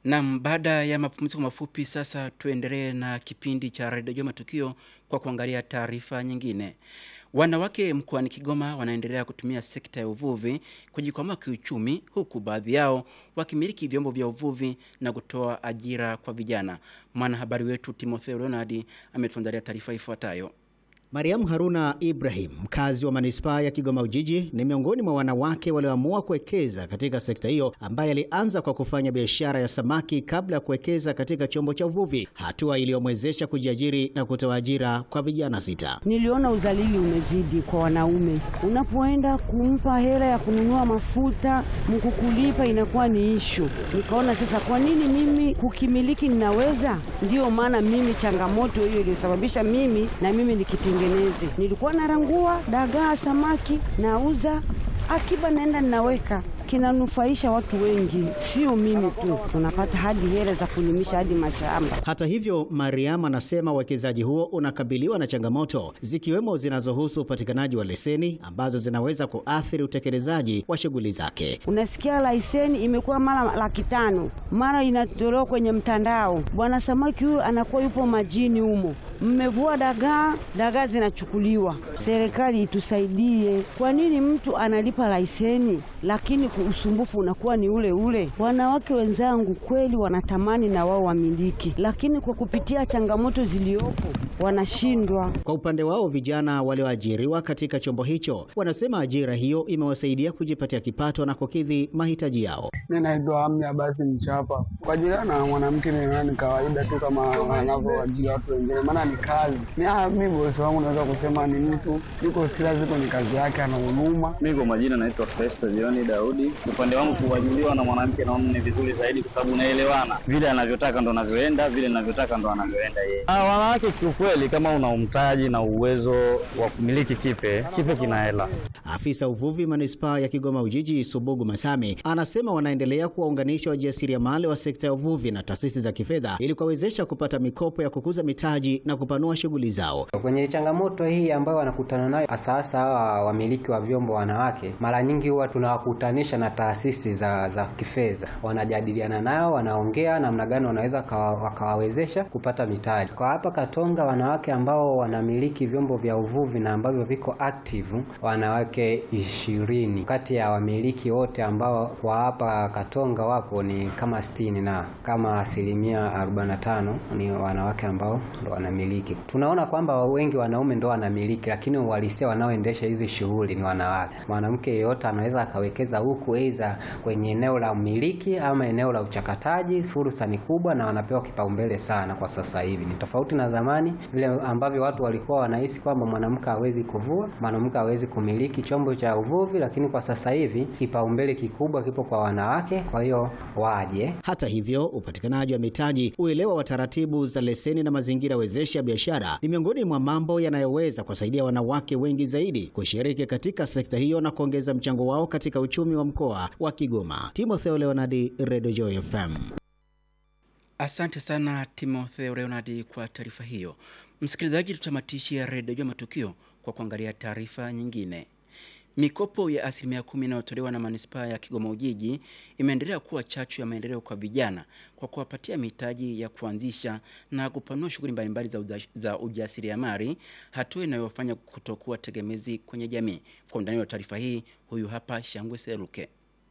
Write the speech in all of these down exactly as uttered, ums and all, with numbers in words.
Na baada ya mapumziko mafupi sasa tuendelee na kipindi cha Radio Matukio kwa kuangalia taarifa nyingine. Wanawake mkoani Kigoma wanaendelea kutumia sekta ya uvuvi kujikwamua kiuchumi, huku baadhi yao wakimiliki vyombo vya uvuvi na kutoa ajira kwa vijana. Mwanahabari wetu Timotheo Leonard ametuandalia taarifa ifuatayo. Mariam Haruna Ibrahim, mkazi wa manispaa ya Kigoma Ujiji, ni miongoni mwa wanawake walioamua kuwekeza katika sekta hiyo, ambaye alianza kwa kufanya biashara ya samaki kabla ya kuwekeza katika chombo cha uvuvi, hatua iliyomwezesha kujiajiri na kutoa ajira kwa vijana sita. Niliona uzalili umezidi kwa wanaume. Unapoenda kumpa hela ya kununua mafuta, mkukulipa inakuwa ni issue. Nikaona sasa kwa nini mimi kukimiliki ninaweza? Ndio maana mimi changamoto hiyo ilisababisha mimi na mimi nikitengeneze. Nilikuwa narangua dagaa, samaki, nauza, akiba naenda ninaweka. Kinanufaisha watu wengi, sio mimi tu. Tunapata hadi hela za kulimisha hadi mashamba. Hata hivyo, Mariam anasema uwekezaji huo unakabiliwa na changamoto, zikiwemo zinazohusu upatikanaji wa leseni ambazo zinaweza kuathiri utekelezaji wa shughuli zake. Unasikia leseni imekuwa mara laki tano, mara inatolewa kwenye mtandao. Bwana samaki huyu anakuwa yupo majini humo. Mmevua dagaa, dagaa zinachukuliwa. Serikali itusaidie. Kwa nini mtu analipa leseni lakini usumbufu unakuwa ni ule ule? Wanawake wenzangu kweli wanatamani na wao wamiliki, lakini kwa kupitia changamoto ziliopo wanashindwa. Kwa upande wao, vijana walioajiriwa katika chombo hicho wanasema ajira hiyo imewasaidia kujipatia kipato na kukidhi mahitaji yao. Mimi naitwa Amnia basi mchapa. Kwa ajira na mwanamke ni kawaida tu kama wanavyoajiri watu wengine, maana ni kazi. Mimi bosi wangu naweza kusema ni mtu yuko serious kwenye kazi yake, ana huruma. Mimi kwa majina naitwa Festo Leoni Daudi. Upande wangu kuajiliwa na mwanamke naona ni vizuri zaidi kwa sababu unaelewana. Vile anavyotaka ndo anavyoenda, vile anavyotaka ndo anavyoenda yeye. Ah, wanawake kiukweli kama una umtaji na uwezo wa kumiliki kipe, kipe kina hela. Afisa uvuvi manispaa ya Kigoma Ujiji Subugu Masami anasema wanaendelea kuwaunganisha wajasiriamali wa sekta ya uvuvi na taasisi za kifedha ili kuwawezesha kupata mikopo ya kukuza mitaji na kupanua shughuli zao. Kwenye changamoto hii ambayo wanakutana nayo hasa wamiliki wa vyombo wanawake, mara nyingi huwa tunawakutanisha na taasisi za za kifedha. Wanajadiliana nao, wanaongea namna gani wanaweza wakawawezesha kupata mitaji. Kwa hapa Katonga, wanawake ambao wanamiliki vyombo vya uvuvi na ambavyo viko active wanawake ishirini. Kati ya wamiliki wote ambao kwa hapa Katonga wapo ni kama sitini, na kama asilimia arobaini na tano ni wanawake ambao ndo wanamiliki. Tunaona kwamba wengi wanaume ndo wanamiliki, lakini uhalisia wanaoendesha hizi shughuli ni wanawake. Mwanamke yeyote anaweza akawekeza huku aidha kwenye eneo la umiliki ama eneo la uchakataji. Fursa ni kubwa na wanapewa kipaumbele sana kwa sasa hivi. Ni tofauti na zamani vile ambavyo watu walikuwa wanahisi kwamba mwanamke hawezi kuvua, mwanamke hawezi kumiliki chombo cha uvuvi, lakini kwa sasa hivi kipaumbele kikubwa kipo kwa wanawake, kwa hiyo waje. Hata hivyo, upatikanaji wa mitaji, uelewa wa taratibu za leseni na mazingira wezeshi ya biashara ni miongoni mwa mambo yanayoweza kusaidia wanawake wengi zaidi kushiriki katika sekta hiyo na kuongeza mchango wao katika uchumi wa mkoa wa Kigoma. Timotheo Leonard, Radio Joy F M. Asante sana Timotheo Leonard kwa taarifa hiyo. Msikilizaji, tutamatishia Radio Joy Matukio kwa kuangalia taarifa nyingine. Mikopo ya asilimia kumi inayotolewa na manispaa ya Kigoma Ujiji imeendelea kuwa chachu ya maendeleo kwa vijana kwa kuwapatia mitaji ya kuanzisha na kupanua shughuli mbalimbali za, za ujasiriamali, hatua inayofanya kutokuwa tegemezi kwenye jamii. Kwa undani wa taarifa hii, huyu hapa Shangwe Seruke.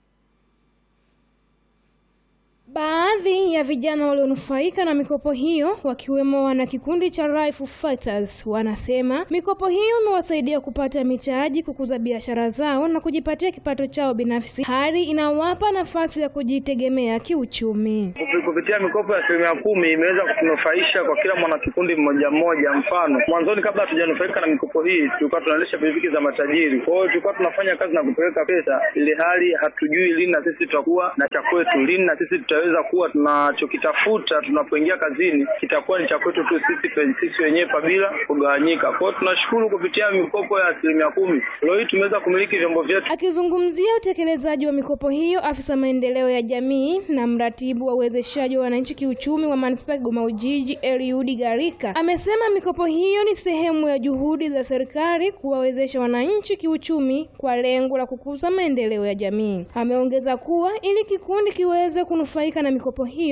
Baadhi ya vijana walionufaika na mikopo hiyo wakiwemo wana kikundi cha Life Fighters wanasema mikopo hiyo imewasaidia kupata mitaji, kukuza biashara zao na kujipatia kipato chao binafsi, hali inawapa nafasi ya kujitegemea kiuchumi. Kupitia mikopo ya asilimia kumi imeweza kutunufaisha kwa kila mwana kikundi mmoja mmoja. Mfano, mwanzoni kabla hatujanufaika na mikopo hii tulikuwa tunaendesha pikipiki za matajiri. Kwa hiyo tulikuwa tunafanya kazi na kupeleka pesa, ile hali hatujui lini na sisi tutakuwa na cha kwetu, lini na sisi tutaweza kuwa tunachokitafuta tunapoingia kazini kitakuwa ni cha kwetu tu sisi sisi wenyewe bila kugawanyika. Kwa hiyo tunashukuru kupitia mikopo ya asilimia kumi leo hii tumeweza kumiliki vyombo vyetu. Akizungumzia utekelezaji wa mikopo hiyo, afisa maendeleo ya jamii na mratibu wa uwezeshaji wa wananchi kiuchumi wa manispaa ya Kigoma Ujiji Eliudi Garika amesema mikopo hiyo ni sehemu ya juhudi za serikali kuwawezesha wananchi kiuchumi kwa lengo la kukuza maendeleo ya jamii. Ameongeza kuwa ili kikundi kiweze kunufaika na mikopo hiyo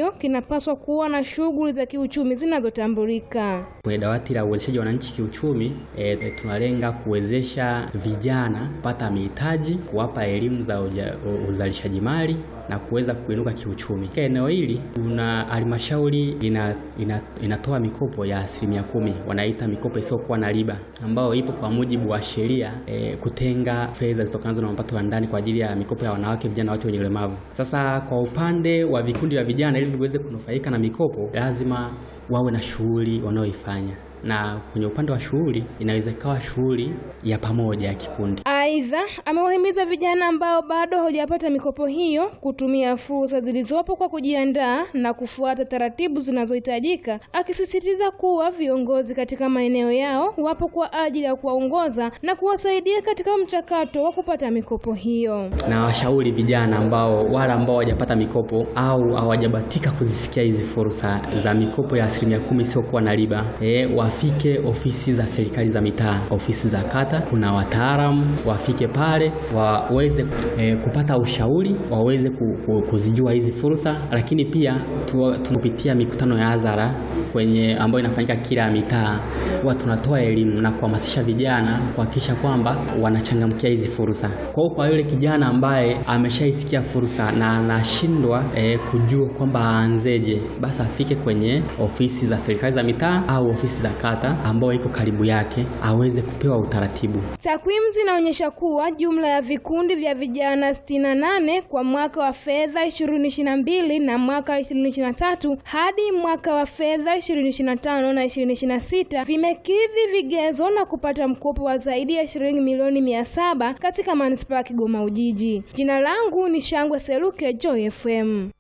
hiyo kinapaswa kuwa na shughuli za kiuchumi zinazotambulika. Kwenye dawati la uwezeshaji wananchi kiuchumi, e, tunalenga kuwezesha vijana kupata mitaji, kuwapa elimu za uja, uzalishaji mali na kuweza kuinuka kiuchumi. Eneo hili kuna halmashauri ina, ina, inatoa mikopo ya asilimia kumi, wanaita mikopo isiyokuwa na riba, ambayo ipo kwa mujibu wa sheria e, kutenga fedha zitokanazo na mapato ya ndani kwa ajili ya mikopo ya wanawake, vijana, watu wenye ulemavu. Sasa kwa upande wa vikundi vya vijana, ili viweze kunufaika na mikopo, lazima wawe na shughuli wanaoifanya, na kwenye upande wa shughuli inaweza ikawa shughuli ya pamoja ya kikundi. Aidha, amewahimiza vijana ambao bado hawajapata mikopo hiyo kutumia fursa zilizopo kwa kujiandaa na kufuata taratibu zinazohitajika, akisisitiza kuwa viongozi katika maeneo yao wapo kwa ajili ya kuwaongoza na kuwasaidia katika mchakato wa kupata mikopo hiyo. Na washauri vijana ambao wala ambao hawajapata mikopo au hawajabatika kuzisikia hizi fursa za mikopo ya asilimia kumi sio kuwa na riba, e, wafike ofisi za serikali za mitaa, ofisi za kata, kuna wataalamu, wafike pale waweze e, kupata ushauri, waweze ku, ku, kuzijua hizi fursa. Lakini pia tunapitia mikutano ya hadhara kwenye ambayo inafanyika kila mitaa, huwa tunatoa elimu na kuhamasisha vijana kuhakikisha kwamba wanachangamkia hizi fursa. Kwa hiyo kwa yule kijana ambaye ameshaisikia fursa na anashindwa e, kujua kwamba aanzeje, basi afike kwenye ofisi za serikali za mitaa au ofisi za kata ambayo iko karibu yake, aweze kupewa utaratibu. Takwimu zinaonyesha kuwa jumla ya vikundi vya vijana sitini na nane kwa mwaka wa fedha ishirini ishirini na mbili na mwaka ishirini ishirini na tatu hadi mwaka wa fedha ishirini ishirini na tano na ishirini ishirini na sita vimekidhi vigezo na kupata mkopo wa zaidi ya shilingi milioni mia saba katika manispaa ya Kigoma Ujiji. Jina langu ni Shangwe Seruke, Joy F M.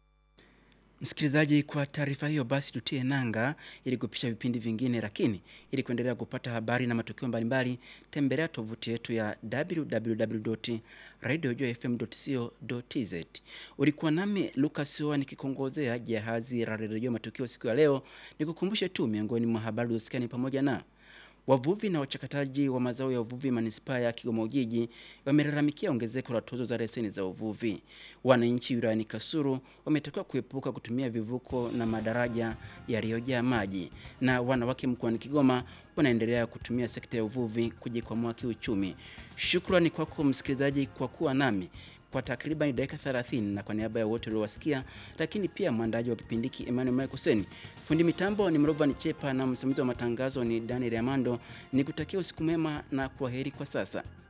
Msikilizaji, kwa taarifa hiyo basi tutie nanga ili kupisha vipindi vingine, lakini ili kuendelea kupata habari na matukio mbalimbali, tembelea tovuti yetu ya w w w dot radio joy f m dot co dot t z. Ulikuwa nami Lucas Oa nikikongozea jahazi la Radio Matukio siku ya leo. Nikukumbushe tu miongoni mwa habari usikani pamoja na wavuvi na wachakataji wa mazao ya uvuvi manispaa ya Kigoma Ujiji wamelalamikia ongezeko la tozo za leseni za uvuvi. Wananchi wilayani Kasulu wametakiwa kuepuka kutumia vivuko na madaraja yaliyojaa maji, na wanawake mkoani Kigoma wanaendelea kutumia sekta ya uvuvi kujikwamua kiuchumi. Shukrani kwako msikilizaji kwa kuwa nami kwa takriban dakika thelathini, na kwa niaba ya wote waliowasikia, lakini pia mwandaji wa kipindi hiki Emmanuel Michael, fundi mitambo ni Mrovan Chepa, na msimamizi wa matangazo ni Daniel Amando. Nikutakia usiku mwema na kwaheri kwa sasa.